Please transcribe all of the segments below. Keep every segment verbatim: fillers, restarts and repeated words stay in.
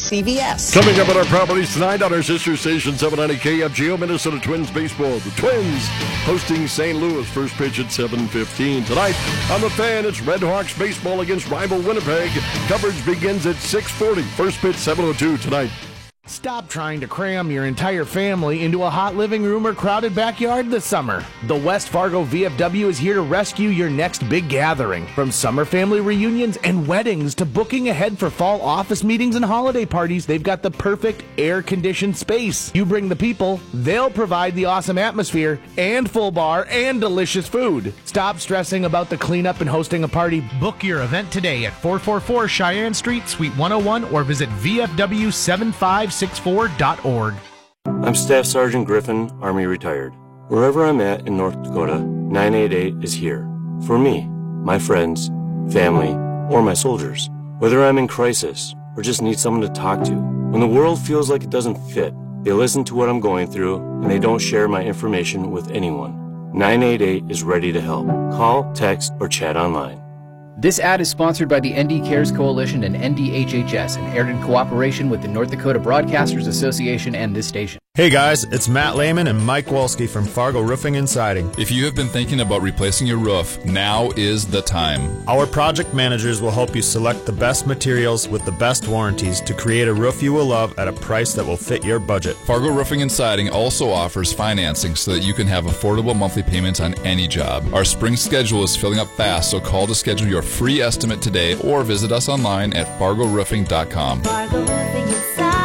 C V S. Coming up on our properties tonight on our sister station, seven ninety K F G O, Minnesota Twins baseball. The Twins hosting Saint Louis. First pitch at seven fifteen. Tonight on The Fan, it's Red Hawks baseball against rival Winnipeg. Coverage begins at six forty. First pitch seven oh two tonight. Stop trying to cram your entire family into a hot living room or crowded backyard this summer. The West Fargo V F W is here to rescue your next big gathering. From summer family reunions and weddings to booking ahead for fall office meetings and holiday parties, they've got the perfect air-conditioned space. You bring the people, they'll provide the awesome atmosphere and full bar and delicious food. Stop stressing about the cleanup and hosting a party. Book your event today at four forty-four Cheyenne Street, Suite one oh one, or visit V F W seven five six four dot org. I'm Staff Sergeant Griffin, Army retired. Wherever I'm at in North Dakota, nine eight eight is here. For me, my friends, family, or my soldiers. Whether I'm in crisis or just need someone to talk to. When the world feels like it doesn't fit, they listen to what I'm going through and they don't share my information with anyone. nine eight eight is ready to help. Call, text, or chat online. This ad is sponsored by the N D Cares Coalition and N D H H S and aired in cooperation with the North Dakota Broadcasters Association and this station. Hey guys, it's Matt Lehman and Mike Wolski from Fargo Roofing and Siding. If you have been thinking about replacing your roof, now is the time. Our project managers will help you select the best materials with the best warranties to create a roof you will love at a price that will fit your budget. Fargo Roofing and Siding also offers financing so that you can have affordable monthly payments on any job. Our spring schedule is filling up fast, so call to schedule your free estimate today or visit us online at fargo roofing dot com. Fargo Roofing and Siding.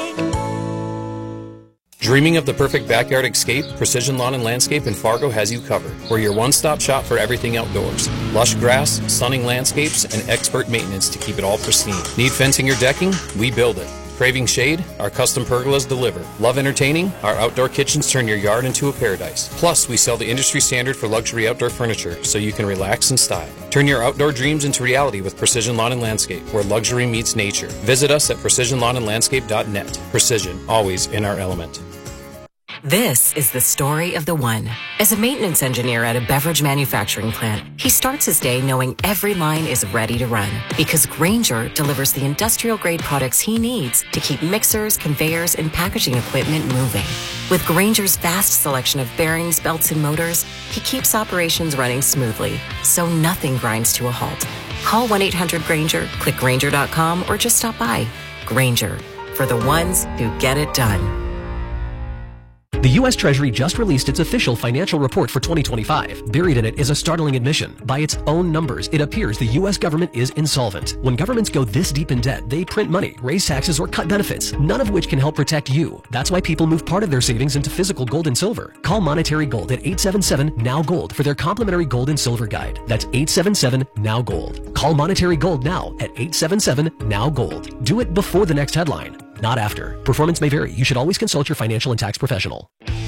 Dreaming of the perfect backyard escape? Precision Lawn and Landscape in Fargo has you covered. We're your one-stop shop for everything outdoors. Lush grass, stunning landscapes, and expert maintenance to keep it all pristine. Need fencing or decking? We build it. Craving shade? Our custom pergolas deliver. Love entertaining? Our outdoor kitchens turn your yard into a paradise. Plus, we sell the industry standard for luxury outdoor furniture, so you can relax in style. Turn your outdoor dreams into reality with Precision Lawn and Landscape, where luxury meets nature. Visit us at precision lawn and landscape dot net. Precision, always in our element. This is the story of the one. As a maintenance engineer at a beverage manufacturing plant, he starts his day knowing every line is ready to run because Grainger delivers the industrial-grade products he needs to keep mixers, conveyors, and packaging equipment moving. With Grainger's vast selection of bearings, belts, and motors, he keeps operations running smoothly, so nothing grinds to a halt. Call one eight hundred Grainger, click Grainger dot com, or just stop by. Grainger, for the ones who get it done. The U S Treasury just released its official financial report for twenty twenty-five. Buried in it is a startling admission. By its own numbers, it appears the U S government is insolvent. When governments go this deep in debt, they print money, raise taxes, or cut benefits, none of which can help protect you. That's why people move part of their savings into physical gold and silver. Call Monetary Gold at eight seven seven, N O W, GOLD for their complimentary gold and silver guide. That's eight seven seven, N O W, GOLD. Call Monetary Gold now at eight seven seven, N O W, GOLD. Do it before the next headline, not after. Performance may vary. You should always consult your financial and tax professional.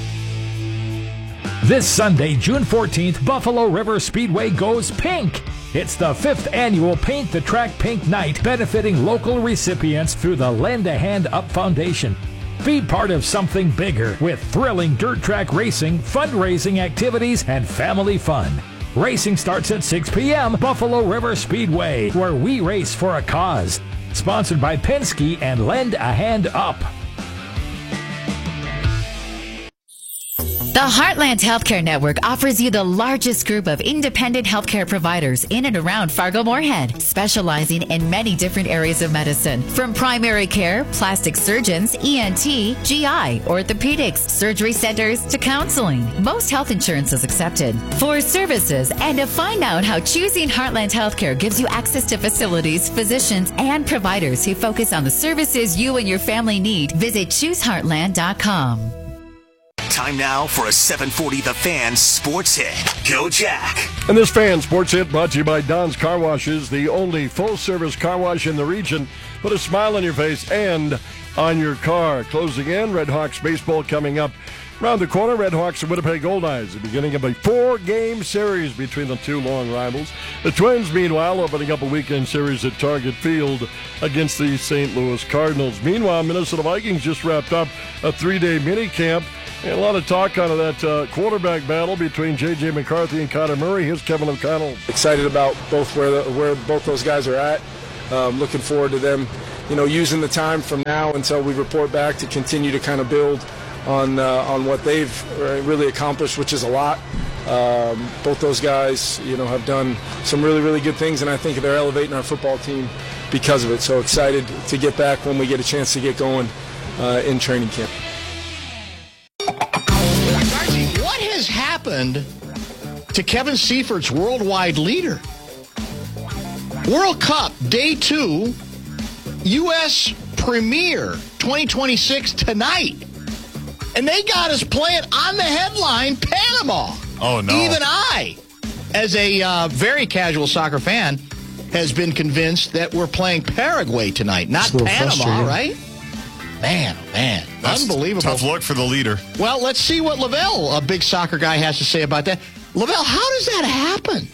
This Sunday, June fourteenth, Buffalo River Speedway goes pink. It's the fifth annual Paint the Track Pink Night, benefiting local recipients through the Lend a Hand Up Foundation. Be part of something bigger with thrilling dirt track racing, fundraising activities, and family fun. Racing starts at six p.m. Buffalo River Speedway, where we race for a cause. Sponsored by Penske and Lend a Hand Up. The Heartland Healthcare Network offers you the largest group of independent healthcare providers in and around Fargo-Moorhead, specializing in many different areas of medicine, from primary care, plastic surgeons, E N T, G I, orthopedics, surgery centers, to counseling. Most health insurance is accepted. For services and to find out how choosing Heartland Healthcare gives you access to facilities, physicians, and providers who focus on the services you and your family need, visit choose heartland dot com. Time now for a seven forty The Fan Sports Hit. Go Jack. And this Fan Sports Hit brought to you by Don's Car Washes, the only full-service car wash in the region. Put a smile on your face and on your car. Closing in, Red Hawks baseball coming up. Around the corner, Red Hawks and Winnipeg Goldeyes, the beginning of a four-game series between the two long rivals. The Twins, meanwhile, opening up a weekend series at Target Field against the Saint Louis Cardinals. Meanwhile, Minnesota Vikings just wrapped up a three-day minicamp. And a lot of talk out of that uh, quarterback battle between J J McCarthy and Kyler Murray. Here's Kevin O'Connell. Excited about both where the, where both those guys are at. Um, looking forward to them, you know, using the time from now until we report back to continue to kind of build on uh, on what they've really accomplished, which is a lot. Um, both those guys, you know, have done some really, really good things, and I think they're elevating our football team because of it. So excited to get back when we get a chance to get going uh, in training camp. What has happened to Kevin Seifert's worldwide leader? World Cup, day two, U S premiere twenty twenty-six tonight. And they got us playing on the headline, Panama. Oh, no. Even I, as a uh, very casual soccer fan, has been convinced that we're playing Paraguay tonight, not Panama, right? Man, oh man. That's unbelievable. Tough look for the leader. Well, let's see what Lavelle, a big soccer guy, has to say about that. Lavelle, how does that happen?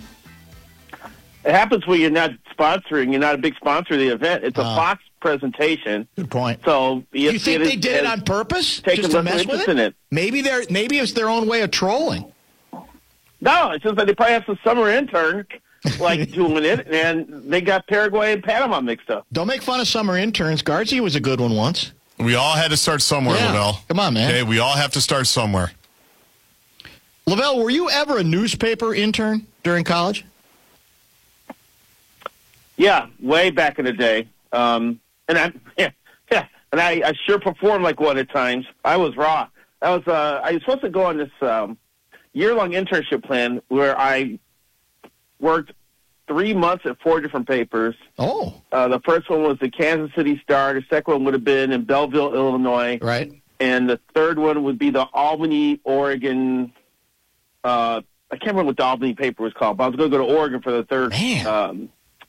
It happens when you're not sponsoring. You're not a big sponsor of the event. It's a uh, Fox presentation. Good point. So you, you think they did it on purpose, just to mess with it? it? Maybe they're maybe it's their own way of trolling. No, it's just that they probably have some summer intern like doing it, and they got Paraguay and Panama mixed up. Don't make fun of summer interns. Garzi was a good one once. We all had to start somewhere, yeah. Lavelle. Come on, man. Okay, we all have to start somewhere. Lavelle, were you ever a newspaper intern during college? Yeah, way back in the day. Um, and I, yeah, yeah, and I, I sure performed like one at times. I was raw. I was, uh, I was supposed to go on this um, year-long internship plan where I worked three months at four different papers. Oh. Uh, the first one was the Kansas City Star. The second one would have been in Belleville, Illinois. Right. And the third one would be the Albany, Oregon. Uh, I can't remember what the Albany paper was called, but I was going to go to Oregon for the third um,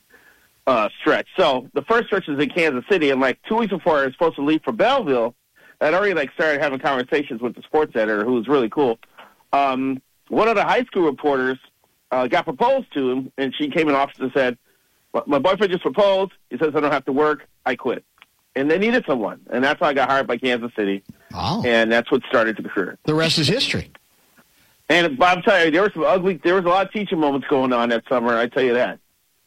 uh, stretch. So the first stretch is in Kansas City, and like two weeks before I was supposed to leave for Belleville, I'd already like started having conversations with the sports editor, who was really cool. Um, one of the high school reporters uh, got proposed to him, and she came in office and said, "My boyfriend just proposed. He says I don't have to work. I quit." And they needed someone, and that's how I got hired by Kansas City. Oh. And that's what started the career. The rest is history. And Bob, tell you, there were some ugly, there was a lot of teaching moments going on that summer. I tell you that.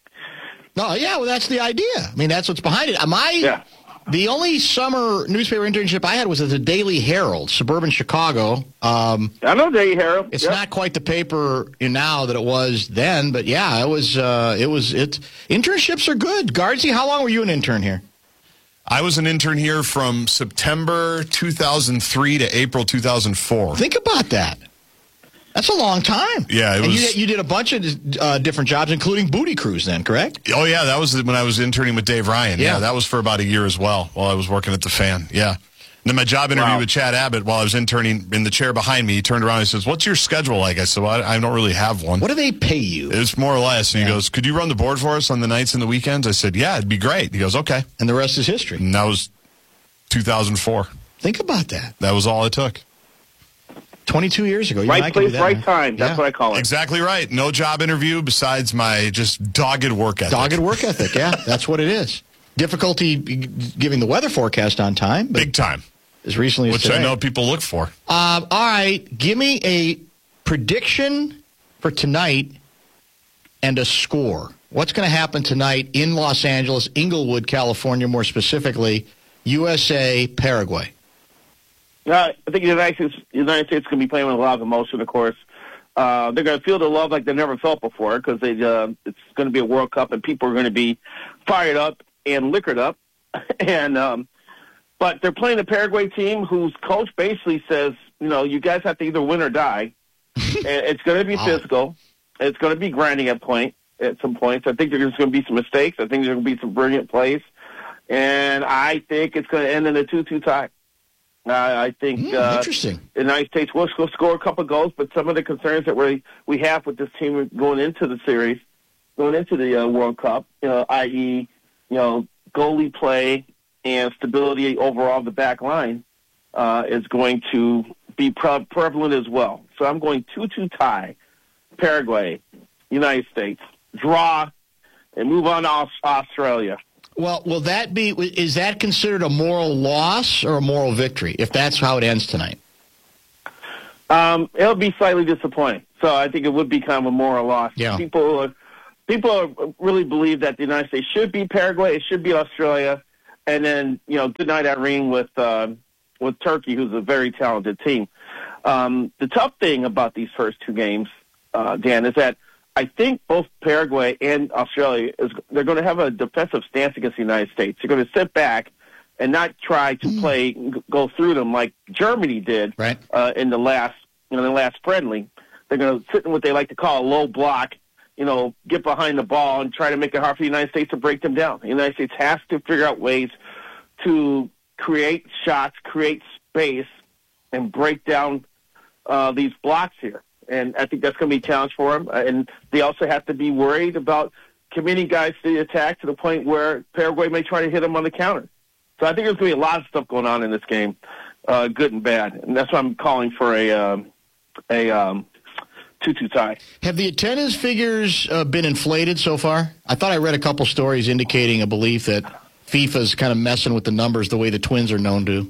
No, yeah, well, that's the idea. I mean, that's what's behind it. My, yeah. The only summer newspaper internship I had was at the Daily Herald, suburban Chicago. Um, I know Daily Herald. It's yep. not quite the paper now that it was then, but yeah, it was. Uh, it was. It internships are good. Garzi, how long were you an intern here? I was an intern here from September two thousand three to April two thousand four. Think about that. That's a long time. Yeah, it and was. You did, you did a bunch of uh, different jobs, including Booty Cruise then, correct? Oh, yeah, that was when I was interning with Dave Ryan. Yeah. yeah, that was for about a year as well while I was working at the Fan. Yeah. And then my job interview wow. with Chad Abbott while I was interning in the chair behind me, he turned around and he says, "What's your schedule like?" I said, "Well, I, I don't really have one." What do they pay you? It's more or less. And yeah. he goes, "Could you run the board for us on the nights and the weekends?" I said, "Yeah, it'd be great." He goes, "Okay." And the rest is history. And that was two thousand four. Think about that. That was all it took. twenty-two years ago. You right place, that, right man. time. That's yeah. what I call it. Exactly right. No job interview besides my just dogged work ethic. Dogged work ethic, yeah. That's what it is. Difficulty giving the weather forecast on time. Big time. As recently as Which today. I know people look for. Um, all right. Give me a prediction for tonight and a score. What's going to happen tonight in Los Angeles, Inglewood, California, more specifically, U S A, Paraguay? Uh, I think the United States, the United States is going to be playing with a lot of emotion, of course. Uh, they're going to feel the love like they've never felt before because they, uh, it's going to be a World Cup and people are going to be fired up and liquored up. and um, But they're playing a Paraguay team whose coach basically says, you know, you guys have to either win or die. And it's going to be wow. physical. It's going to be grinding at point at some points. I think there's going to be some mistakes. I think there's going to be some brilliant plays. And I think it's going to end in a two two tie. Uh, I think mm, uh, interesting. the United States will score a couple of goals, but some of the concerns that we we have with this team going into the series, going into the uh, World Cup, you know, that is, you know, goalie play and stability overall of the back line uh, is going to be pre- prevalent as well. So I'm going two two tie, Paraguay, United States, draw, and move on to Australia. Well, will that be, is that considered a moral loss or a moral victory, if that's how it ends tonight? Um, it'll be slightly disappointing. So I think it would be kind of a moral loss. Yeah. People are, people really believe that the United States should beat Paraguay, it should beat Australia, and then, you know, good night, Irene, with uh, with Turkey, who's a very talented team. Um, the tough thing about these first two games, uh, Dan, is that I think both Paraguay and Australia, is they're going to have a defensive stance against the United States. They're going to sit back and not try to mm. play, go through them like Germany did right. uh, in the last, you know, the last friendly. They're going to sit in what they like to call a low block, you know, get behind the ball and try to make it hard for the United States to break them down. The United States has to figure out ways to create shots, create space, and break down uh, these blocks here. And I think that's going to be a challenge for them. And they also have to be worried about committing guys to the attack to the point where Paraguay may try to hit them on the counter. So I think there's going to be a lot of stuff going on in this game, uh, good and bad. And that's why I'm calling for a um, a um, two two tie. Have the attendance figures uh, been inflated so far? I thought I read a couple stories indicating a belief that FIFA's kind of messing with the numbers the way the Twins are known to.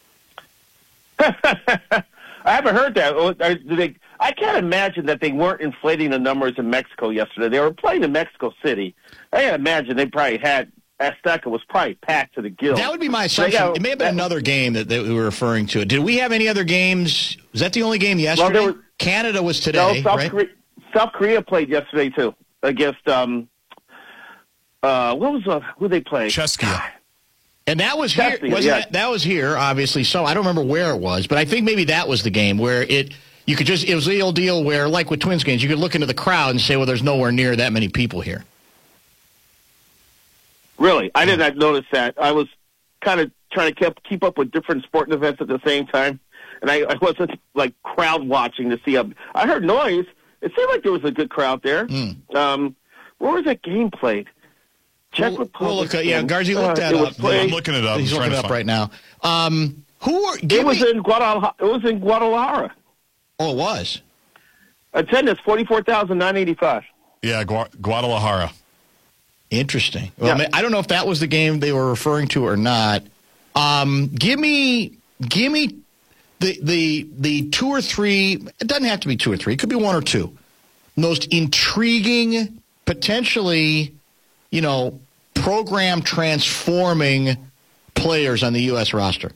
I haven't heard that. Do they, I can't imagine that they weren't inflating the numbers in Mexico yesterday. They were playing in Mexico City. I can't imagine they probably had Azteca was probably packed to the gills. That would be my assumption. Got, it may have been that, another game that, that we were referring to. Did we have any other games? Was that the only game yesterday? Well, was, Canada was today, no, South right? Korea, South Korea played yesterday, too, against, um, uh, what was, uh, who they played? Czechia. And that was here. Wasn't yeah. that, that was here, obviously. So I don't remember where it was, but I think maybe that was the game where it you could just, it was the old deal where, like with Twins games, you could look into the crowd and say, well, there's nowhere near that many people here. Really? I did not notice that. I was kind of trying to keep, keep up with different sporting events at the same time, and I, I wasn't, like, crowd watching to see. A, I heard noise. It seemed like there was a good crowd there. Mm. Um, where was that game played? Czech we'll, we'll look at, yeah, Garzi, look that uh, up. I'm looking it up. He's looking it up find. right now. Um, who are, it was me, in Guadalajara. It was in Guadalajara. Oh, it was. Attendance forty-four thousand nine eighty-five. Yeah, Gu- Guadalajara. Interesting. Well, yeah. I don't know if that was the game they were referring to or not. Um, give me, give me the the the two or three. It doesn't have to be two or three. It could be one or two. Most intriguing, potentially, you know, program transforming players on the U S roster.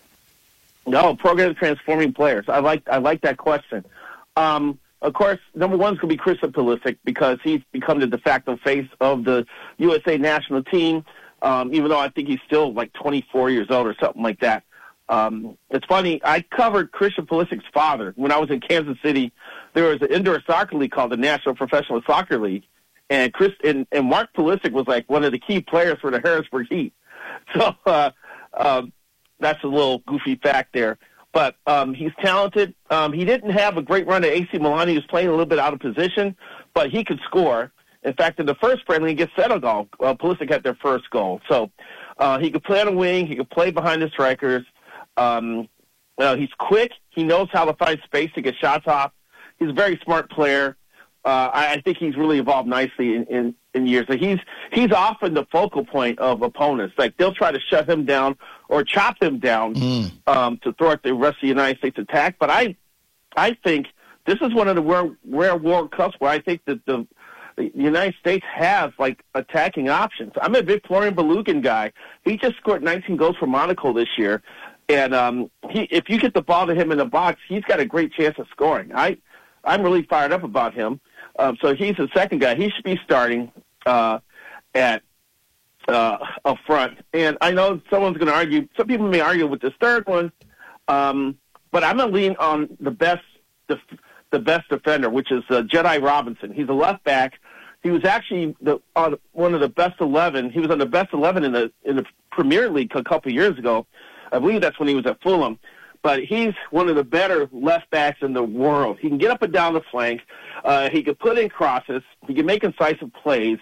No, program transforming players. I like I like that question. Um, of course, number one is going to be Christian Pulisic because he's become the de facto face of the U S A national team. Um, even though I think he's still like twenty-four years old or something like that. Um, it's funny. I covered Christian Pulisic's father when I was in Kansas City. There was an indoor soccer league called the National Professional Soccer League. And Chris and, and Mark Pulisic was like one of the key players for the Harrisburg Heat. So uh, um, that's a little goofy fact there. But um, he's talented. Um, he didn't have a great run at A C Milan. He was playing a little bit out of position, but he could score. In fact, in the first friendly against Senegal, uh, Pulisic had their first goal. So uh, he could play on a wing. He could play behind the strikers. Um, uh, he's quick. He knows how to find space to get shots off. He's a very smart player. Uh, I, I think he's really evolved nicely in, in, in years. So he's he's often the focal point of opponents. Like they'll try to shut him down or chop him down mm. um, to thwart the rest of the United States attack. But I I think this is one of the rare, rare World Cups where I think that the, the United States has like attacking options. I'm a big Florian Balogun guy. He just scored nineteen goals for Monaco this year, and um, he if you get the ball to him in the box, he's got a great chance of scoring. I I'm really fired up about him. Um, so he's the second guy. He should be starting uh, at uh, up front. And I know someone's going to argue. Some people may argue with this third one, um, but I'm going to lean on the best, def- the best defender, which is uh, Jedi Robinson. He's a left back. He was actually the on one of the best eleven. He was on the best eleven in the in the Premier League a couple of years ago. I believe that's when he was at Fulham. But he's one of the better left backs in the world. He can get up and down the flank. Uh, he can put in crosses. He can make incisive plays.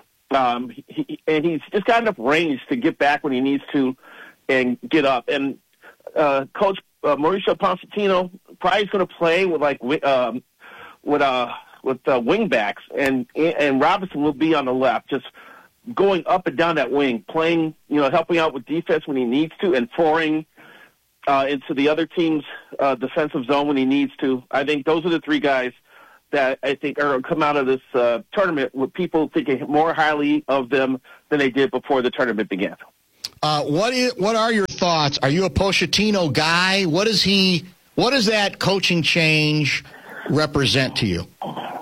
Um, he, and he's just got enough range to get back when he needs to and get up. And uh, Coach uh, Mauricio Pochettino probably is going to play with like um, with uh, with uh, wing backs, and and Robinson will be on the left, just going up and down that wing, playing, you know, helping out with defense when he needs to, and forwarding Uh, into the other team's uh, defensive zone when he needs to. I think those are the three guys that I think are come out of this uh, tournament with people thinking more highly of them than they did before the tournament began. Uh, what is, what are your thoughts? Are you a Pochettino guy? What is he? What does that coaching change represent to you?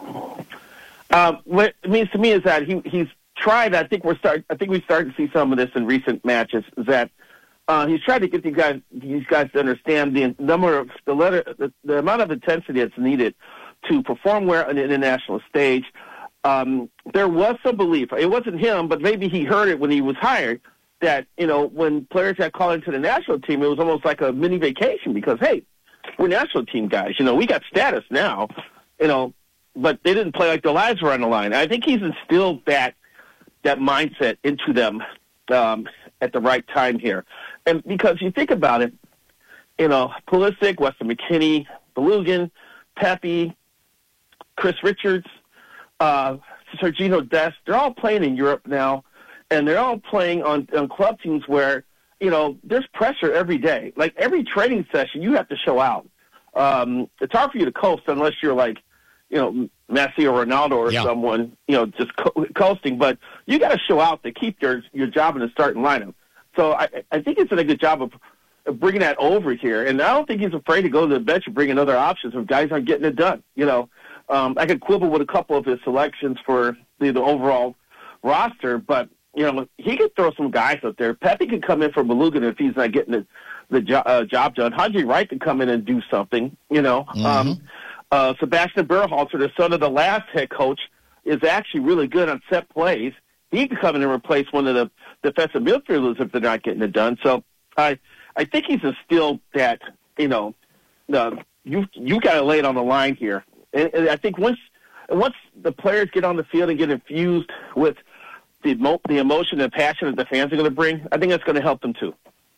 Um, what it means to me is that he he's tried. I think we're start. I think we started to see some of this in recent matches. Is that uh, he's tried to get these guys these guys to understand the number of the letter the, the amount of intensity that's needed to perform well on the international stage. Um, there was some belief. It wasn't him, but maybe he heard it when he was hired. That, you know, when players got called into the national team, it was almost like a mini vacation because, hey, we're national team guys. You know, we got status now, you know, but they didn't play like their lives were on the line. I think he's instilled that that mindset into them um, at the right time here. And because you think about it, you know, Pulisic, Weston McKennie, Balogun, Pepe, Chris Richards, uh, Sergino Dest, they're all playing in Europe now. And they're all playing on, on club teams where, you know, there's pressure every day. Like every training session, you have to show out. Um, it's hard for you to coast unless you're like, you know, Messi or Ronaldo or yeah. someone, you know, just co- coasting. But you got to show out to keep your your job in the starting lineup. So I, I think it's done a good job of, of bringing that over here. And I don't think he's afraid to go to the bench and bring in other options if guys aren't getting it done. You know, um, I could quibble with a couple of his selections for the, the overall roster, but you know, he could throw some guys up there. Pepe could come in for Balogun if he's not getting the, the jo- uh, job done. Hadji Wright could come in and do something, you know. Mm-hmm. Um, uh, Sebastian Berhalter, the son of the last head coach, is actually really good on set plays. He could come in and replace one of the defensive midfielders if they're not getting it done. So I I think he's instilled that, you know, uh, you you got to lay it on the line here. And, and I think once once the players get on the field and get infused with The, emo- the emotion and passion that the fans are going to bring, I think that's going to help them too.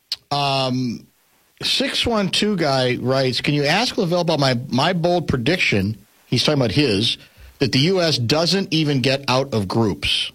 Um, six one two guy writes, can you ask Lavelle about my, my bold prediction, he's talking about his, that the U S doesn't even get out of groups?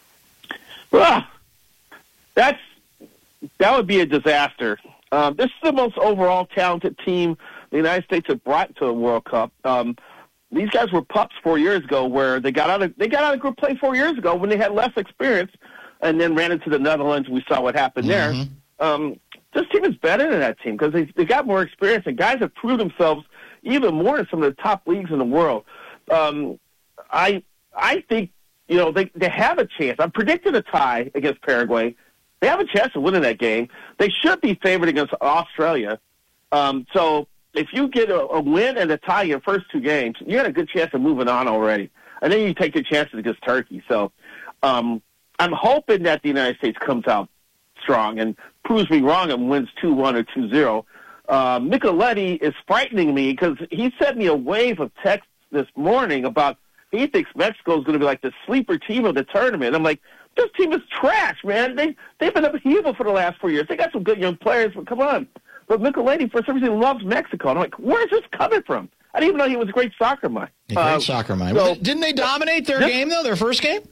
Ah, that's, that would be a disaster. Um, this is the most overall talented team the United States have brought to a World Cup. Um, These guys were pups four years ago, where they got out of they got out of group play four years ago when they had less experience, and then ran into the Netherlands. We saw what happened mm-hmm. there. Um, this team is better than that team because they they got more experience, and guys have proved themselves even more in some of the top leagues in the world. Um, I I think you know they they have a chance. I'm predicting a tie against Paraguay. They have a chance of winning that game. They should be favored against Australia. Um, so. If you get a, a win and a tie in your first two games, you got a good chance of moving on already. And then you take your chances against Turkey. So um, I'm hoping that the United States comes out strong and proves me wrong and wins two one or two zero. Uh, Micheletti is frightening me because he sent me a wave of texts this morning about he thinks Mexico is going to be like the sleeper team of the tournament. I'm like, this team is trash, man. They, they've been upheaval for the last four years. They got some good young players, but come on. But Micheletti, for some reason, loves Mexico. And I'm like, where's this coming from? I didn't even know he was a great soccer mind. A great uh, soccer mind. So, didn't they dominate their this, game, though, their first game?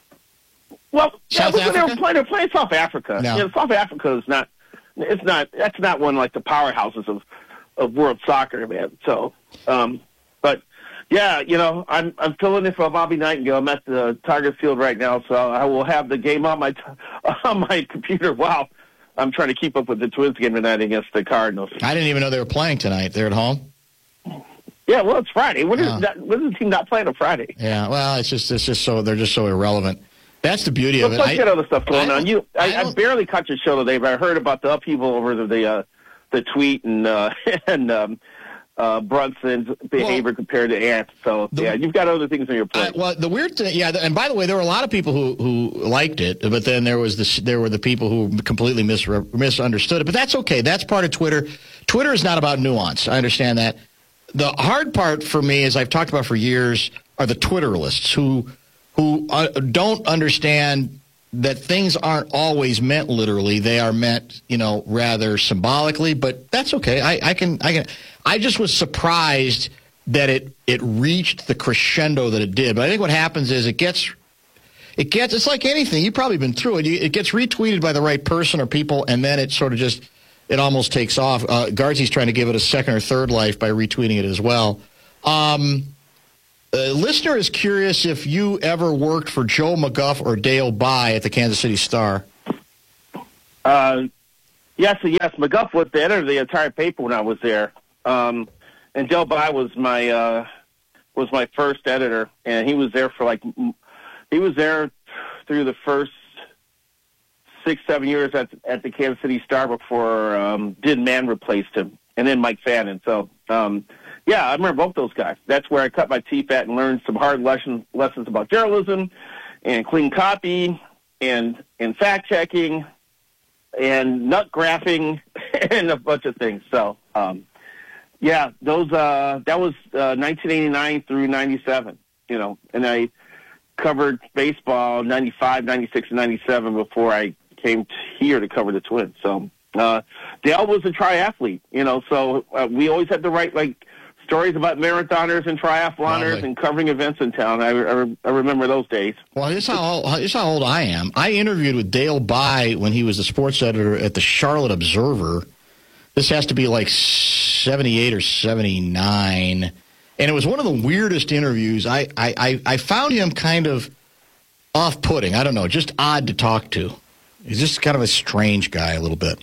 Well, South yeah, Africa? They were playing, they were playing South Africa. No. You know, South Africa is not, it's not, that's not one like the powerhouses of, of world soccer, man. So, um, but, yeah, you know, I'm I'm filling in for Bobby Nightingale. I'm at the Target Field right now, so I will have the game on my, on my computer while I'm trying to keep up with the Twins game tonight against the Cardinals. I didn't even know they were playing tonight. They're at home? Yeah, well, it's Friday. When is, oh. that, when is the team not playing on Friday? Yeah, well, it's just it's just so they're just so irrelevant. That's the beauty of it. Let's get other stuff going on. You, I, I, I barely caught your show today, but I heard about the upheaval over the the, uh, the tweet and uh, and um, uh, Brunson's behavior well, compared to Ant. So the, yeah, you've got other things on your plate. I, well, the weird thing, yeah, and by the way, there were a lot of people who, who liked it, but then there was this, there were the people who completely misre- misunderstood it. But that's okay. That's part of Twitter. Twitter is not about nuance. I understand that. The hard part for me, as I've talked about for years, are the Twitterlists who who uh, don't understand that things aren't always meant literally. They are meant, you know, rather symbolically. But that's okay. I, I can I can. I just was surprised that it it reached the crescendo that it did. But I think what happens is it gets it gets. It's like anything. You've probably been through it. It gets retweeted by the right person or people, and then it sort of just. It almost takes off. Uh, Guardsy's trying to give it a second or third life by retweeting it as well. Um, A listener is curious if you ever worked for Joe McGuff or Dale By at the Kansas City Star. Uh, yes, yes. McGuff was the editor of the entire paper when I was there, um, and Dale By was my uh, was my first editor, and he was there for like he was there through the first six, seven years at at the Kansas City Star before um, Din Mann replaced him, and then Mike Fannin. So. Um, Yeah, I remember both those guys. That's where I cut my teeth at and learned some hard lessons lessons about journalism and clean copy and and fact checking and nut graphing and a bunch of things. So, um, yeah, those uh, that was uh, nineteen eighty-nine through ninety-seven. You know, and I covered baseball ninety-five, ninety-six, and ninety-seven before I came here to cover the Twins. So, uh, Dale was a triathlete. You know, so uh, we always had to write like. Stories about marathoners and triathloners Probably. and covering events in town. I, I, I remember those days. Well, here's how, here's how old I am. I interviewed with Dale By when he was the sports editor at the Charlotte Observer. This has to be like seventy-eight or seventy-nine. And it was one of the weirdest interviews. I, I, I found him kind of off-putting. I don't know, just odd to talk to. He's just kind of a strange guy a little bit.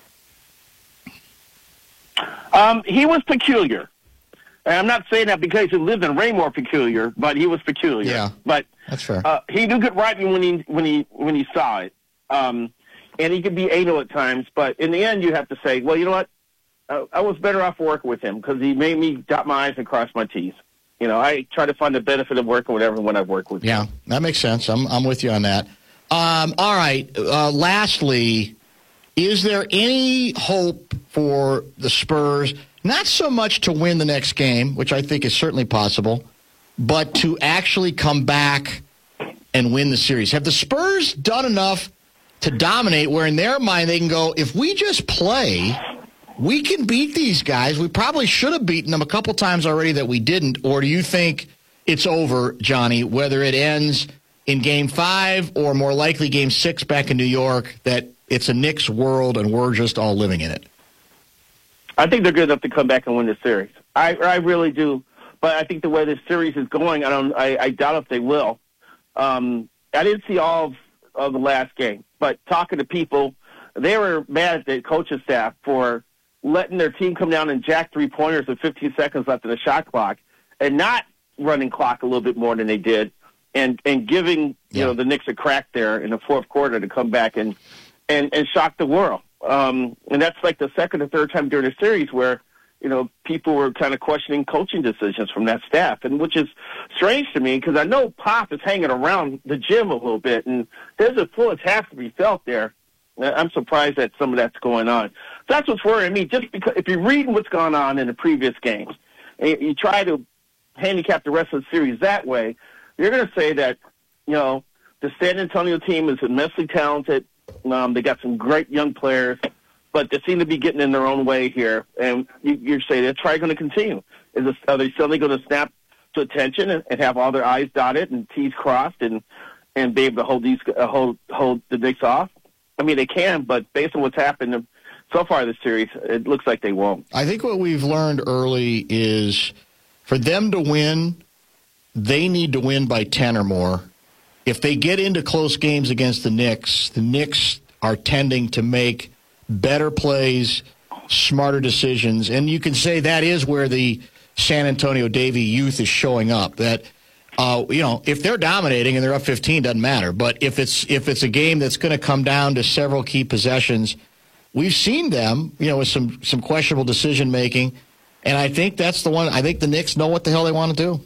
Um, he was peculiar. And I'm not saying that because he lived in Raymore peculiar, but he was peculiar. Yeah, but that's fair. Uh, he knew good writing when he when he when he saw it, um, and he could be anal at times. But in the end, you have to say, well, you know what? Uh, I was better off working with him because he made me dot my I's and cross my T's. You know, I try to find the benefit of working with everyone I've worked with. Yeah, that makes sense. I'm I'm with you on that. Um, all right. Uh, lastly, is there any hope for the Spurs? Not so much to win the next game, which I think is certainly possible, but to actually come back and win the series. Have the Spurs done enough to dominate where in their mind they can go, if we just play, we can beat these guys. We probably should have beaten them a couple times already that we didn't. Or do you think it's over, Johnny, whether it ends in game five or more likely game six back in New York, that it's a Knicks world and we're just all living in it? I think they're good enough to come back and win the series. I, I really do. But I think the way this series is going, I don't. I, I doubt if they will. Um, I didn't see all of, of the last game, but talking to people, they were mad at the coaching staff for letting their team come down and jack three-pointers with fifteen seconds left in the shot clock and not running clock a little bit more than they did and, and giving you yeah. know the Knicks a crack there in the fourth quarter to come back and, and, and shock the world. Um, and that's like the second or third time during the series where, you know, people were kind of questioning coaching decisions from that staff, and which is strange to me because I know Pop is hanging around the gym a little bit, and there's a influence has to be felt there. I'm surprised that some of that's going on. That's what's worrying me, just because if you're reading what's gone on in the previous games, and you try to handicap the rest of the series that way, you're going to say that, you know, the San Antonio team is immensely talented. Um, they got some great young players, but they seem to be getting in their own way here. And you, you say they're trying going to continue. Is this, are they suddenly going to snap to attention and, and have all their I's dotted and T's crossed and, and be able to hold these uh, hold hold the Knicks off? I mean, they can, but based on what's happened so far this series, it looks like they won't. I think what we've learned early is for them to win, they need to win by ten or more. If they get into close games against the Knicks, the Knicks are tending to make better plays, smarter decisions, and you can say that is where the San Antonio Davy youth is showing up. That uh, you know, if they're dominating and they're up fifteen, doesn't matter. But if it's if it's a game that's going to come down to several key possessions, we've seen them, you know, with some some questionable decision making, and I think that's the one. I think the Knicks know what the hell they want to do.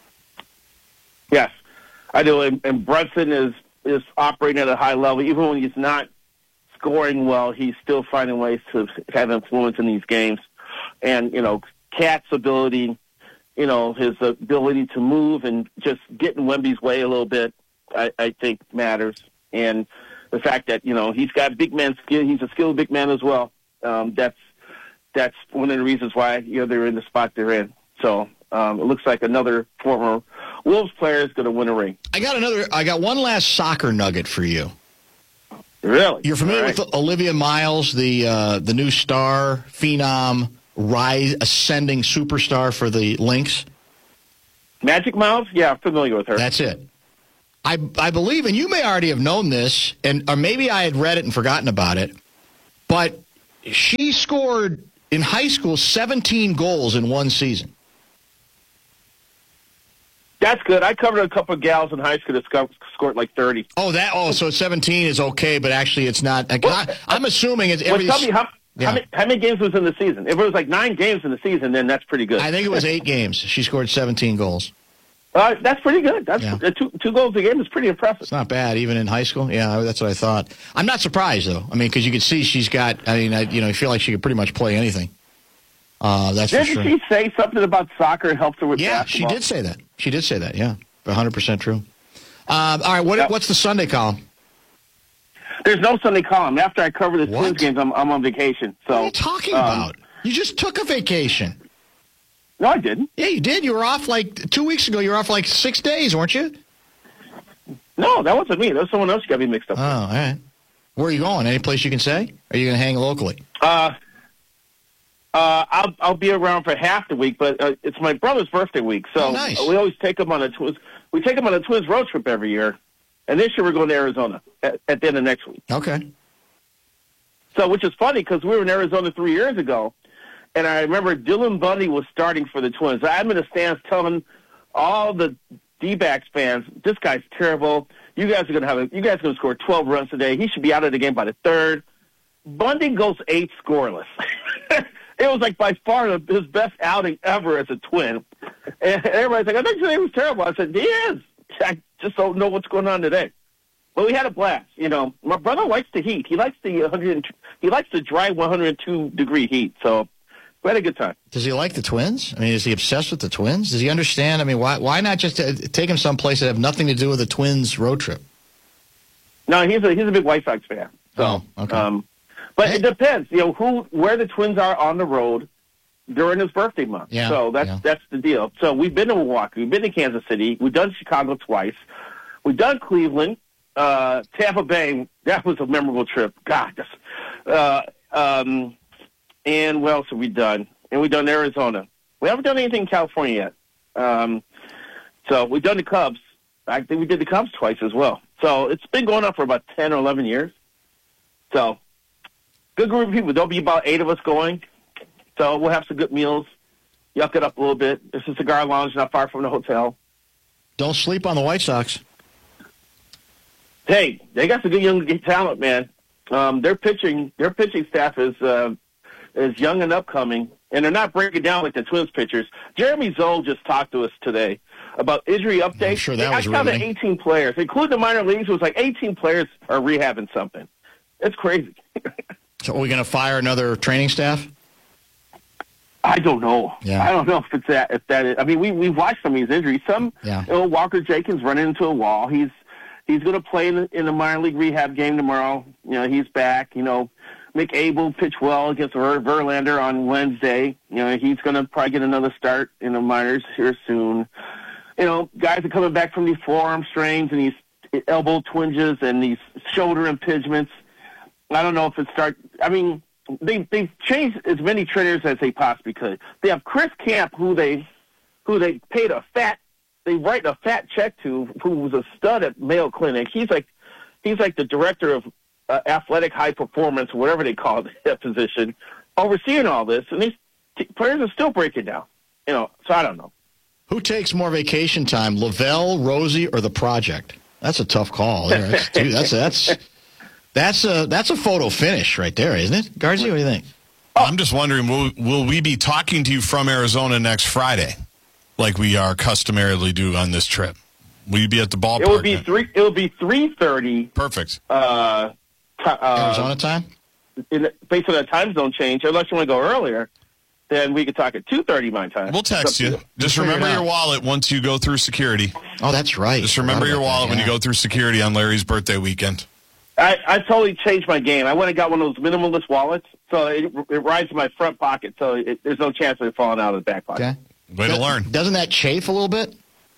Yes. I do, and, and Brunson is, is operating at a high level. Even when he's not scoring well, he's still finding ways to have influence in these games. And, you know, Cat's ability, you know, his ability to move and just get in Wemby's way a little bit, I, I think matters. And the fact that, you know, he's got big man skill, he's a skilled big man as well. Um, that's that's one of the reasons why, you know, they're in the spot they're in. So um, it looks like another former Wolves player is going to win a ring. I got another. I got one last soccer nugget for you. Really? You're familiar right. with Olivia Miles, the uh, the new star, phenom, rise, ascending superstar for the Lynx? Magic Mouth? Yeah, I'm familiar with her. That's it. I I believe, and you may already have known this, and or maybe I had read it and forgotten about it, but she scored in high school seventeen goals in one season. That's good. I covered a couple of gals in high school that sco- scored like thirty. Oh, that. Oh, so seventeen is okay, but actually it's not. I, I'm assuming it's. Well, tell me how, yeah. how, many, how many games was in the season? If it was like nine games in the season, then that's pretty good. I think it was eight games. She scored seventeen goals. Uh, that's pretty good. That's Yeah. uh, two two goals a game is pretty impressive. It's not bad, even in high school. Yeah, that's what I thought. I'm not surprised though. I mean, because you can see she's got. I mean, I, you know, you feel like she could pretty much play anything. Uh, that's Didn't for sure. she say something about soccer helps her with Yeah, basketball? she did say that. She did say that. Yeah, one hundred percent true. Um, all right, what, Yep. what's the Sunday column? There's no Sunday column. After I cover the What? Twins games, I'm, I'm on vacation. So What are you talking um, about? You just took a vacation. No, I didn't. Yeah, you did. You were off like two weeks ago. You were off like six days, weren't you? No, that wasn't me. That was someone else who got me mixed up. Oh, all right. Where are you going? Any place you can say? Or are you going to hang locally? Uh, uh, I'll I'll be around for half the week, but uh, it's my brother's birthday week, so Oh, nice. we always take him on a twins. We take him on a Twins road trip every year, and this year we're going to Arizona at, at the end of next week. Okay. So, which is funny because we were in Arizona three years ago, and I remember Dylan Bundy was starting for the Twins. I'm in the stands telling all the D-backs fans, "This guy's terrible. You guys are going to have a, you guys are going to score twelve runs today. He should be out of the game by the third." Bundy goes eight scoreless. It was like by far the, his best outing ever as a Twin. And everybody's like, "I thought he was terrible." I said, "He is. I just don't know what's going on today." But we had a blast. You know, my brother likes the heat. He likes the one hundred. He likes the dry one hundred two degree heat. So we had a good time. Does he like the Twins? I mean, is he obsessed with the Twins? Does he understand? I mean, why why not just uh, take him someplace that have nothing to do with the Twins road trip? No, he's a he's a big White Sox fan. So, Oh, okay. um, but it depends. You know, who where the Twins are on the road during his birthday month. Yeah, So that's yeah. that's the deal. So we've been to Milwaukee, we've been to Kansas City, we've done Chicago twice, we've done Cleveland, uh, Tampa Bay. That was a memorable trip. God, that's, uh, um, and what else have we done? And we've done Arizona. We haven't done anything in California yet. Um, so we've done the Cubs. I think we did the Cubs twice as well. So it's been going on for about ten or eleven years. So good group of people. There'll be about eight of us going. So we'll have some good meals, yuck it up a little bit. There's a cigar lounge not far from the hotel. Don't sleep on the White Sox. Hey, they got some good young talent, man. Um, their pitching, their pitching staff is uh, is young and upcoming, and they're not breaking down like the Twins pitchers. Jeremy Zoll just talked to us today about injury updates. I'm sure that I was counted riveting. eighteen players, including the minor leagues. It was like eighteen players are rehabbing something. It's crazy. So are we going to fire another training staff? I don't know. Yeah. I don't know if it's that. If that is, I mean, we we've watched some of these injuries. Some, Yeah. you know, Walker Jenkins running into a wall. He's he's going to play in the, in the minor league rehab game tomorrow. You know, he's back. You know, Mick Abel pitched well against Ver, Verlander on Wednesday. You know, he's going to probably get another start in the minors here soon. You know, guys are coming back from these forearm strains and these elbow twinges and these shoulder impingements. I don't know if it start. I mean, they they've changed as many trainers as they possibly could. They have Chris Camp, who they who they paid a fat they write a fat check to, who was a stud at Mayo Clinic. He's like he's like the director of uh, athletic high performance, whatever they call that position, overseeing all this, and these t- players are still breaking down. You know, so I don't know. Who takes more vacation time, Lavelle, Rosie, or the project? That's a tough call. There. That's, dude, that's that's that's a that's a photo finish right there, isn't it, Garzi? What do you think? I'm just wondering, will will we be talking to you from Arizona next Friday, like we are customarily do on this trip? Will you be at the ballpark? It will be three. It will be three thirty. Perfect. Uh, t- uh, Arizona time. In, based on that time zone change, unless you want to go earlier, then we could talk at two thirty my time. We'll text you. Just remember your wallet once you go through security. Oh, that's right. Just remember your wallet when you go through security on Larry's birthday weekend. I, I totally changed my game. I went and got one of those minimalist wallets, so it, it rides in my front pocket, so it, there's no chance of it falling out of the back pocket. Okay. Way to learn. Doesn't that chafe a little bit?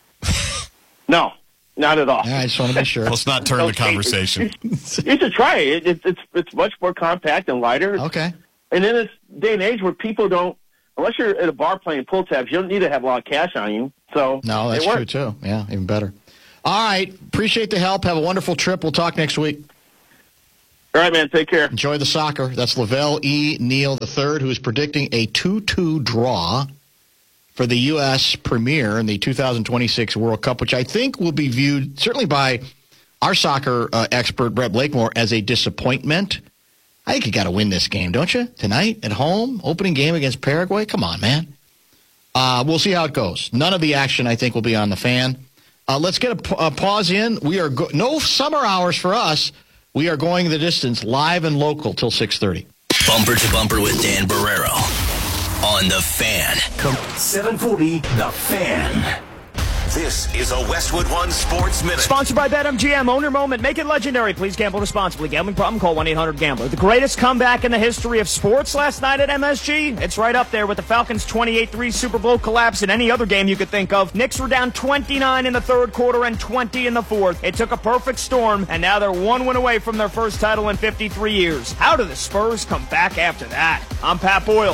No, not at all. Yeah, I just want to be sure. Let's not turn the conversation. You should try it. It, it. It's it's much more compact and lighter. Okay. And in this day and age where people don't unless you're at a bar playing pull tabs, you don't need to have a lot of cash on you. So no, that's true too. Yeah, even better. All right, appreciate the help. Have a wonderful trip. We'll talk next week. All right, man. Take care. Enjoy the soccer. That's Lavelle E. Neal the third, who is predicting a two two draw for the U S premiere in the two thousand twenty-six World Cup, which I think will be viewed, certainly by our soccer uh, expert, Brett Blakemore, as a disappointment. I think you got to win this game, don't you? Tonight, at home, opening game against Paraguay? Come on, man. Uh, we'll see how it goes. None of the action, I think, will be on the fan. Uh, let's get a, a pause in. We are go- no summer hours for us. We are going the distance, live and local, till six thirty. Bumper to Bumper with Dan Barrero on The Fan. seven forty, The Fan. This is a Westwood One Sports Minute. Sponsored by BetMGM. Owner moment. Make it legendary. Please gamble responsibly. Gambling problem? Call one eight hundred gambler. The greatest comeback in the history of sports last night at M S G? It's right up there with the Falcons' twenty-eight three Super Bowl collapse and any other game you could think of. Knicks were down twenty-nine in the third quarter and twenty in the fourth. It took a perfect storm, and now they're one win away from their first title in fifty-three years. How do the Spurs come back after that? I'm Pat Boyle.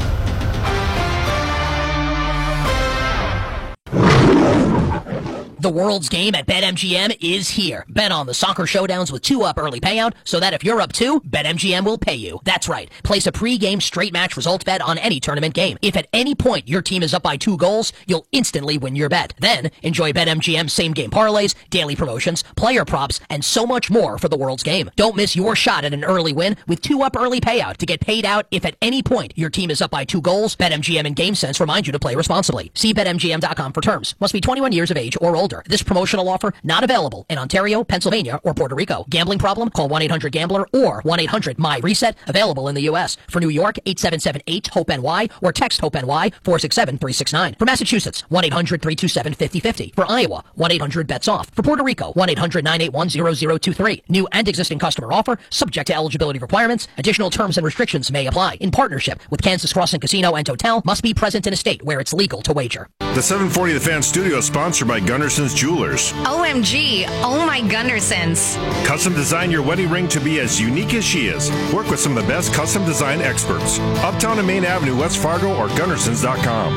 The world's game at BetMGM is here. Bet on the soccer showdowns with two up early payout so that if you're up two, BetMGM will pay you. That's right. Place a pre-game straight match results bet on any tournament game. If at any point your team is up by two goals, you'll instantly win your bet. Then enjoy BetMGM's same game parlays, daily promotions, player props, and so much more for the world's game. Don't miss your shot at an early win with two up early payout to get paid out if at any point your team is up by two goals. BetMGM and GameSense remind you to play responsibly. See Bet M G M dot com for terms. Must be twenty-one years of age or older. This promotional offer not available in Ontario, Pennsylvania, or Puerto Rico. Gambling problem? Call one eight hundred gambler or one eight hundred my reset. Available in the U S. For New York, eight seven seven eight hope N Y or text HOPE-N Y four six seven three six nine. For Massachusetts, one eight hundred three two seven five zero five zero. For Iowa, one eight hundred bets off. For Puerto Rico, one eight hundred nine eight one zero zero two three. New and existing customer offer, subject to eligibility requirements. Additional terms and restrictions may apply. In partnership with Kansas Crossing Casino and Hotel, must be present in a state where it's legal to wager. The seven forty The Fan studio is sponsored by Gunderson's Jewelers. O M G, oh my Gundersons. Custom design your wedding ring to be as unique as she is. Work with some of the best custom design experts. Uptown and Main Avenue, West Fargo, or Gundersons dot com.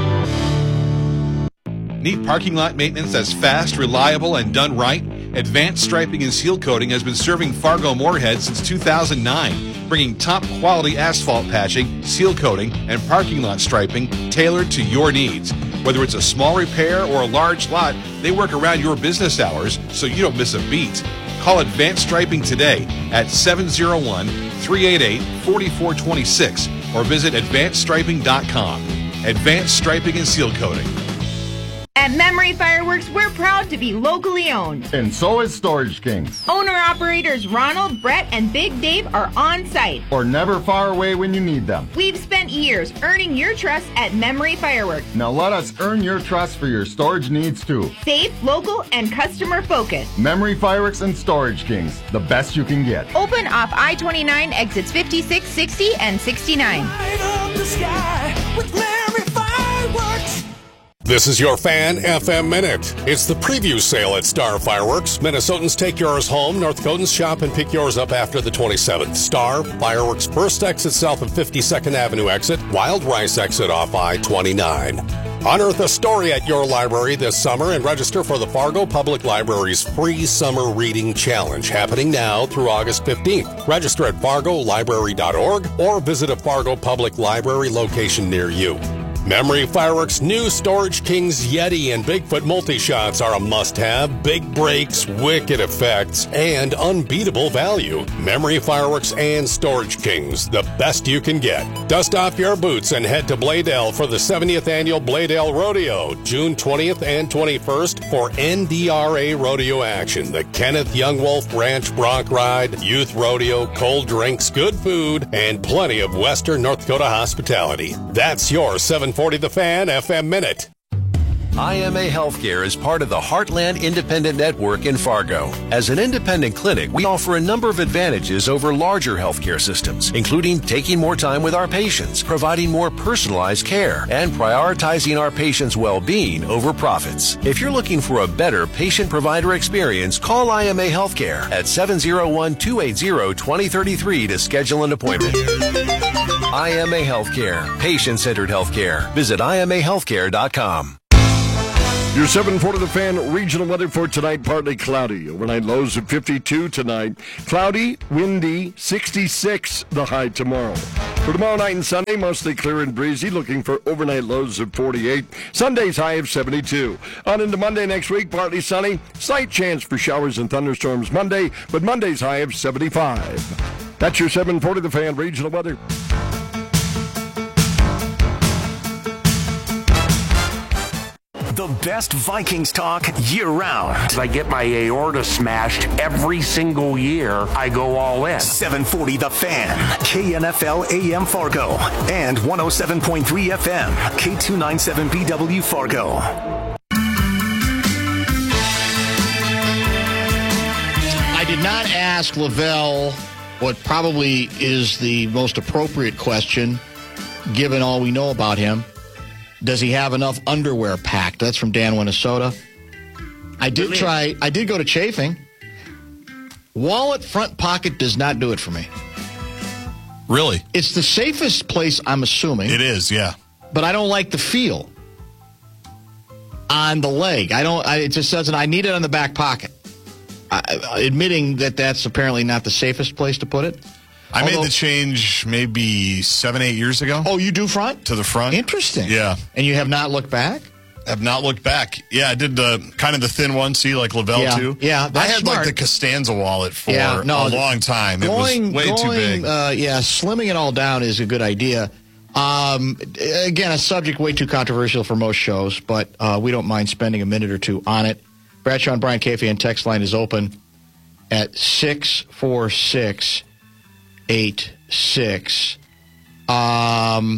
Need parking lot maintenance that's fast, reliable, and done right? Advanced Striping and Seal Coating has been serving Fargo Moorhead since two thousand nine, bringing top-quality asphalt patching, seal coating, and parking lot striping tailored to your needs. Whether it's a small repair or a large lot, they work around your business hours so you don't miss a beat. Call Advanced Striping today at seven oh one, three eight eight, four four two six or visit advanced striping dot com. Advanced Striping and Seal Coating. At Memory Fireworks, we're proud to be locally owned. And so is Storage Kings. Owner-operators Ronald, Brett, and Big Dave are on site. Or never far away when you need them. We've spent years earning your trust at Memory Fireworks. Now let us earn your trust for your storage needs too. Safe, local, and customer-focused. Memory Fireworks and Storage Kings, the best you can get. Open off I twenty-nine, exits fifty-six, sixty, and sixty-nine. Light up the sky with Memory Fireworks. This is your Fan F M Minute. It's the preview sale at Star Fireworks. Minnesotans take yours home. North Dakotans shop and pick yours up after the twenty-seventh. Star Fireworks first exit south of fifty-second Avenue exit, Wild Rice exit off I twenty-nine. Unearth a story at your library this summer and register for the Fargo Public Library's free summer reading challenge happening now through August fifteenth. Register at fargo library dot org or visit a Fargo Public Library location near you. Memory Fireworks' new Storage Kings Yeti and Bigfoot multi-shots are a must-have. Big breaks, wicked effects, and unbeatable value. Memory Fireworks and Storage Kings, the best you can get. Dust off your boots and head to Bladale for the seventieth Annual Bladale Rodeo, June twentieth and twenty-first for N D R A rodeo action. The Kenneth Young Wolf Ranch Bronc Ride, Youth Rodeo, cold drinks, good food, and plenty of Western North Dakota hospitality. That's your seven forty The Fan F M Minute. I M A Healthcare is part of the Heartland Independent Network in Fargo. As an independent clinic, we offer a number of advantages over larger healthcare systems, including taking more time with our patients, providing more personalized care, and prioritizing our patients' well-being over profits. If you're looking for a better patient-provider experience, call I M A Healthcare at seven oh one, two eight zero, two oh three three to schedule an appointment. I M A Healthcare, patient-centered healthcare. Visit I M A healthcare dot com. Your seven forty The Fan regional weather for tonight, partly cloudy. Overnight lows of fifty-two tonight. Cloudy, windy, sixty-six the high tomorrow. For tomorrow night and Sunday, mostly clear and breezy, looking for overnight lows of forty-eight. Sunday's high of seventy-two. On into Monday next week, partly sunny. Slight chance for showers and thunderstorms Monday, but Monday's high of seventy-five. That's your seven forty The Fan regional weather. The best Vikings talk year-round. I get my aorta smashed every single year. I go all in. seven forty The Fan, K N F L A M Fargo, and one oh seven point three F M, K two ninety-seven B W Fargo. I did not ask Lavelle what probably is the most appropriate question, given all we know about him. Does he have enough underwear packed? That's from Dan, Minnesota. I did try, I did go to Chafing. Wallet front pocket does not do it for me. Really? It's the safest place, I'm assuming. It is, yeah. But I don't like the feel on the leg. I don't, I, it just doesn't, I need it on the back pocket. I, admitting that that's apparently not the safest place to put it. I Although, made the change maybe seven, eight years ago. Oh, you do front? To the front. Interesting. Yeah. And you have not looked back? Have not looked back. Yeah, I did the kind of the thin one, see, like Lavelle yeah. too. Yeah, that's I had smart. like the Costanza wallet for yeah, no, a long time. Going, it was way going, too big. Uh, yeah, slimming it all down is a good idea. Um, again, a subject way too controversial for most shows, but uh, we don't mind spending a minute or two on it. Bradshaw and Brian Cafian text line is open at six four six eight six. Um,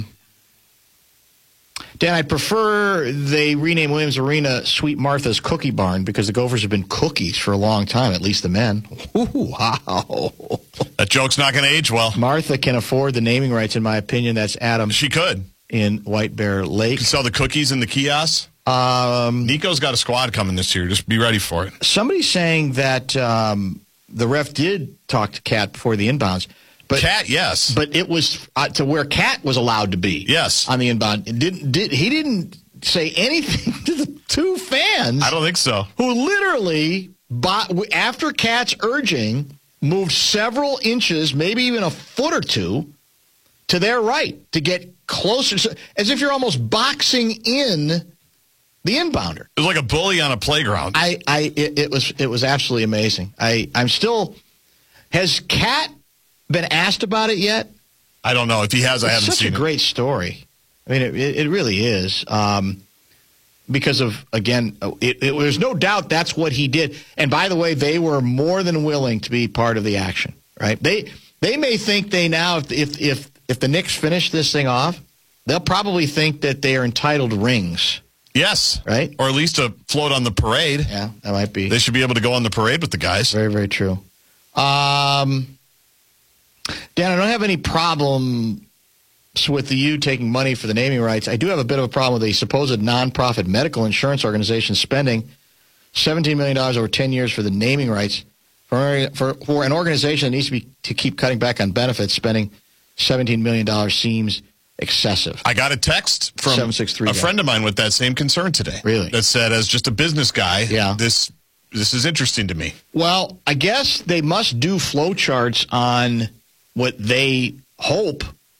Dan, I'd prefer they rename Williams Arena Sweet Martha's Cookie Barn because the Gophers have been cookies for a long time, at least the men. Ooh, wow. That joke's not going to age well. Martha can afford the naming rights, in my opinion. That's Adam. She could. In White Bear Lake. You can sell the cookies in the kiosks. Um, Nico's got a squad coming this year. Just be ready for it. Somebody's saying that um, the ref did talk to Cat before the inbounds. But, Cat, yes. But it was uh, to where Cat was allowed to be. Yes. On the inbound. It didn't, did, he didn't say anything to the two fans. I don't think so. Who literally, bought, after Cat's urging, moved several inches, maybe even a foot or two, to their right to get closer. So, as if you're almost boxing in the inbounder. It was like a bully on a playground. I, I, it, it was, it was absolutely amazing. I, I'm still. Has Cat been asked about it yet? I don't know. If he has, I it's haven't such seen it. Such a great story. I mean, it, it really is. Um, because of, again, it, it, there's no doubt that's what he did. And by the way, they were more than willing to be part of the action, right? They they may think they now, if if if, if the Knicks finish this thing off, they'll probably think that they are entitled to rings. Yes. Right? Or at least a float on the parade. Yeah, that might be. They should be able to go on the parade with the guys. Very, very true. Um... Dan, I don't have any problems with the U taking money for the naming rights. I do have a bit of a problem with a supposed nonprofit medical insurance organization spending seventeen million dollars over ten years for the naming rights for, for, for an organization that needs to be to keep cutting back on benefits. Spending seventeen million dollars seems excessive. I got a text from seven six three a friend of mine with that same concern today. Really? That said, as just a business guy, yeah. this this is interesting to me. Well, I guess they must do flow charts on what they hope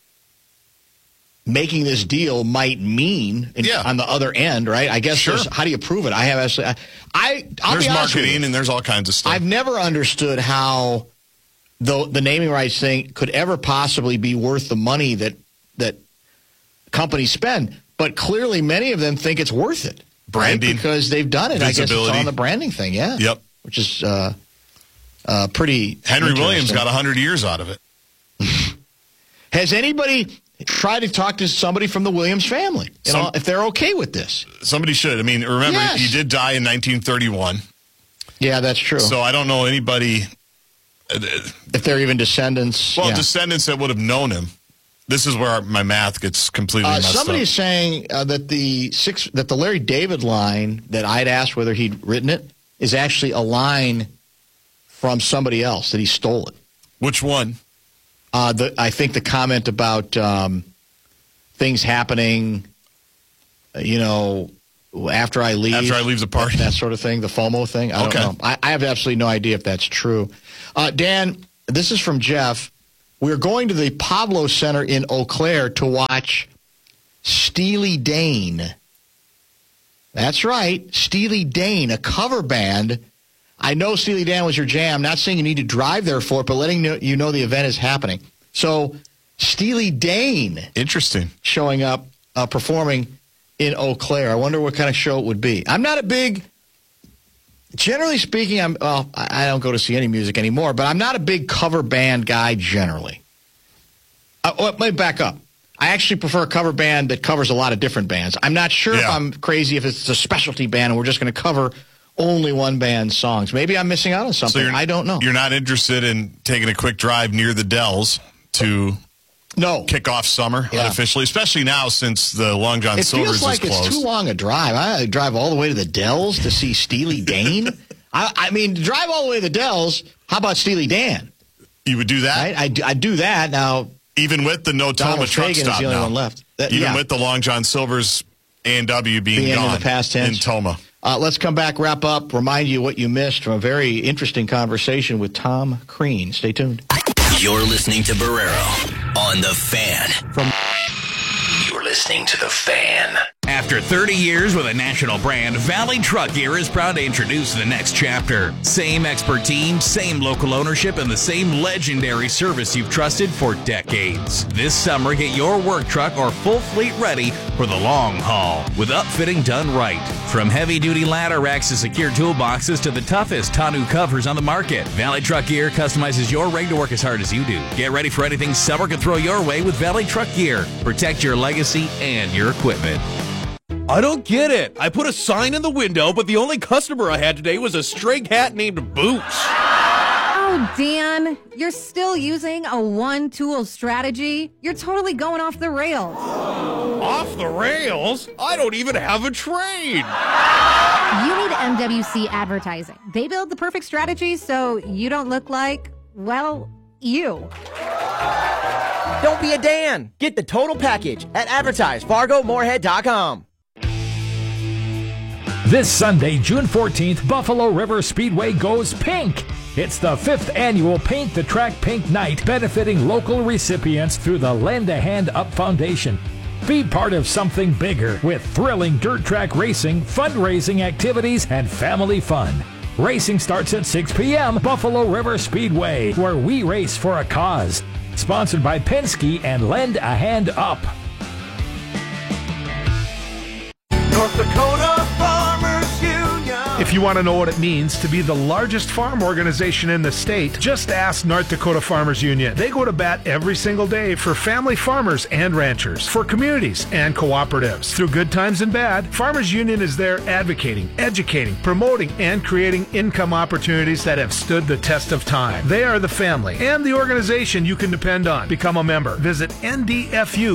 making this deal might mean in, yeah. on the other end, right? I guess. Sure. How do you prove it? I have actually. I, I I'll there's be marketing and there's all kinds of stuff. I've never understood how the the naming rights thing could ever possibly be worth the money that that companies spend. But clearly, many of them think it's worth it. Branding, right? Because they've done it. Visibility. I guess it's on the branding thing. Yeah. Yep. Which is uh, uh, pretty. Henry Williams got a hundred years out of it. Has anybody try to talk to somebody from the Williams family, you Some, know, if they're okay with this. Somebody should. I mean, remember, yes. he did die in nineteen thirty-one. Yeah, that's true. So I don't know anybody. If they're even descendants. Well, yeah. descendants that would have known him. This is where my math gets completely Uh, messed somebody up. is saying uh, that the six that the Larry David line that I'd asked whether he'd written it is actually a line from somebody else, that he stole it. Which one? Uh, the, I think the comment about um, things happening, uh, you know, after I leave. After I leave the party. That, that sort of thing, the FOMO thing. I Okay. don't know. I, I have absolutely no idea if that's true. Uh, Dan, this is from Jeff. We're going to the Pablo Center in Eau Claire to watch Steely Dan. That's right, Steely Dan, a cover band. I know Steely Dan was your jam. Not saying you need to drive there for it, but letting you know the event is happening. So Steely Dan. Interesting. Showing up, uh, performing in Eau Claire. I wonder what kind of show it would be. I'm not a big... Generally speaking, I'm well, I don't go to see any music anymore, but I'm not a big cover band guy generally. Uh, let me back up. I actually prefer a cover band that covers a lot of different bands. I'm not sure Yeah. if I'm crazy if it's a specialty band and we're just going to cover only one band's songs. Maybe I'm missing out on something. So I don't know. You're not interested in taking a quick drive near the Dells to no kick off summer Yeah. unofficially, especially now since the Long John It Silver's feels like is closed. it's too long a drive. I drive all the way to the Dells to see Steely Dan. I, I mean, to drive all the way to the Dells, how about Steely Dan? You would do that? Right? I, do- I do that. Now, Even with the no Toma Donald truck Fagen stop is the only now. one left. That- Even yeah. with the Long John Silver's A and W being, Being in gone the past tense. in Toma. Uh, let's come back, wrap up, remind you what you missed from a very interesting conversation with Tom Crean. Stay tuned. You're listening to Barrero on The Fan. From You're listening to The Fan. After thirty years with a national brand, Valley Truck Gear is proud to introduce the next chapter. Same expert team, same local ownership, and the same legendary service you've trusted for decades. This summer, get your work truck or full fleet ready for the long haul with upfitting done right. From heavy-duty ladder racks to secure toolboxes to the toughest tonneau covers on the market, Valley Truck Gear customizes your rig to work as hard as you do. Get ready for anything summer can throw your way with Valley Truck Gear. Protect your legacy and your equipment. I don't get it. I put a sign in the window, but the only customer I had today was a stray cat named Boots. Oh, Dan, you're still using a one-tool strategy? You're totally going off the rails. Off the rails? I don't even have a trade. You need M W C advertising. They build the perfect strategy so you don't look like, well, you. Don't be a Dan. Get the total package at advertise fargo moorhead dot com. This Sunday, June fourteenth, Buffalo River Speedway goes pink. It's the fifth annual Paint the Track Pink Night, benefiting local recipients through the Lend a Hand Up Foundation. Be part of something bigger with thrilling dirt track racing, fundraising activities, and family fun. Racing starts at six p.m. Buffalo River Speedway, where we race for a cause. Sponsored by Penske and Lend a Hand Up. North Dakota Farmers Union. If you want to know what it means to be the largest farm organization in the state, just ask North Dakota Farmers Union. They go to bat every single day for family farmers and ranchers, for communities and cooperatives. Through good times and bad, Farmers Union is there advocating, educating, promoting, and creating income opportunities that have stood the test of time. They are the family and the organization you can depend on. Become a member. Visit N D F U